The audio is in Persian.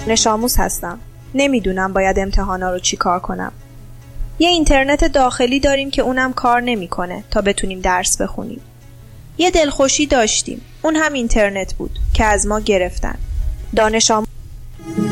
دانش آموز هستم. نمیدونم باید امتحانا رو چی کار کنم. یه اینترنت داخلی داریم که اونم کار نمیکنه تا بتونیم درس بخونیم. یه دلخوشی داشتیم. اون هم اینترنت بود که از ما گرفتن. دانش آموز